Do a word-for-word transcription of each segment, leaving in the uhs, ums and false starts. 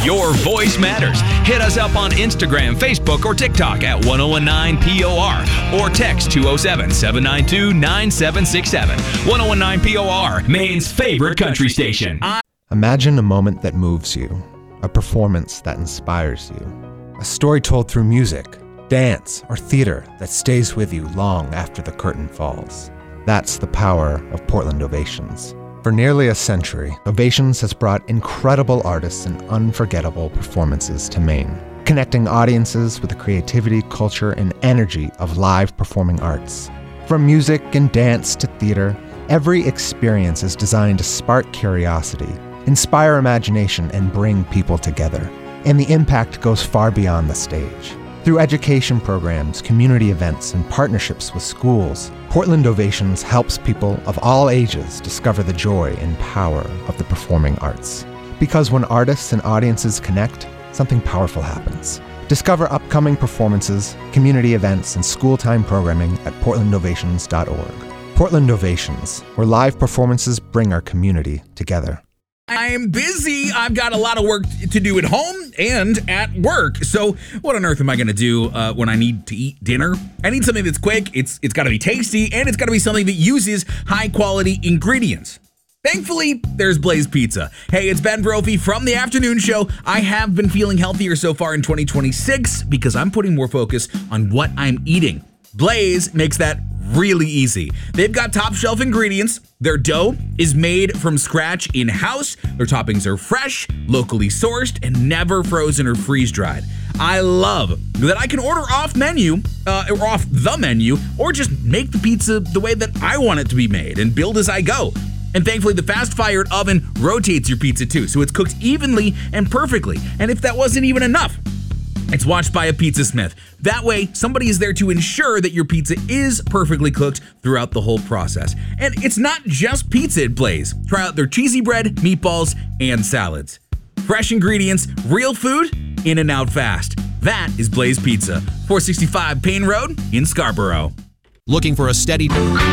Your voice matters. Hit us up on Instagram, Facebook, or TikTok at one oh one nine P O R or text two oh seven, seven nine two, nine seven six seven. one oh one nine P O R, Maine's favorite country station. Imagine a moment that moves you, a performance that inspires you, a story told through music, dance, or theater that stays with you long after the curtain falls. That's the power of Portland Ovations. For nearly a century, Ovations has brought incredible artists and unforgettable performances to Maine, connecting audiences with the creativity, culture, and energy of live performing arts. From music and dance to theater, every experience is designed to spark curiosity, inspire imagination, and bring people together. And the impact goes far beyond the stage. Through education programs, community events, and partnerships with schools, Portland Ovations helps people of all ages discover the joy and power of the performing arts. Because when artists and audiences connect, something powerful happens. Discover upcoming performances, community events, and school-time programming at portland ovations dot org. Portland Ovations, where live performances bring our community together. I'm busy. I've got a lot of work to do at home and at work. So what on earth am I going to do uh, when I need to eat dinner? I need something that's quick, it's it's got to be tasty, and it's got to be something that uses high-quality ingredients. Thankfully, there's Blaze Pizza. Hey, it's Ben Brophy from The Afternoon Show. I have been feeling healthier so far in twenty twenty-six because I'm putting more focus on what I'm eating. Blaze makes that really easy. They've got top shelf ingredients. Their dough is made from scratch in-house. Their toppings are fresh, locally sourced, and never frozen or freeze-dried. I love that I can order off menu, uh, or off the menu, or just make the pizza the way that I want it to be made and build as I go. And thankfully, the fast-fired oven rotates your pizza too, so it's cooked evenly and perfectly. And if that wasn't even enough, it's watched by a pizza smith. That way, somebody is there to ensure that your pizza is perfectly cooked throughout the whole process. And it's not just pizza at Blaze. Try out their cheesy bread, meatballs, and salads. Fresh ingredients, real food, in and out fast. That is Blaze Pizza, four sixty-five Payne Road in Scarborough. Looking for a steady...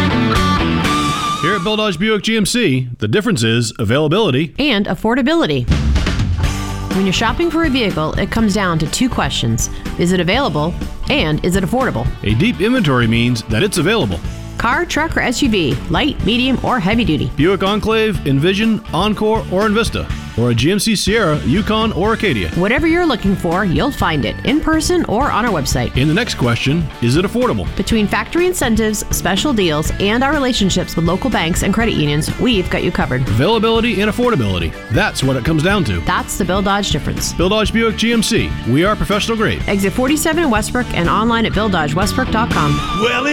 Here at Bill Dodge Buick G M C, the difference is availability and affordability. When you're shopping for a vehicle, it comes down to two questions. Is it available? And is it affordable? A deep inventory means that it's available. Car, truck, or S U V, light, medium, or heavy duty. Buick Enclave, Envision, Encore, or Envista. Or a G M C Sierra, Yukon, or Acadia. Whatever you're looking for, you'll find it in person or on our website. And the next question, is it affordable? Between factory incentives, special deals, and our relationships with local banks and credit unions, we've got you covered. Availability and affordability. That's what it comes down to. That's the Bill Dodge difference. Bill Dodge Buick G M C. We are professional grade. Exit forty-seven in Westbrook and online at bill dodge westbrook dot com. Well,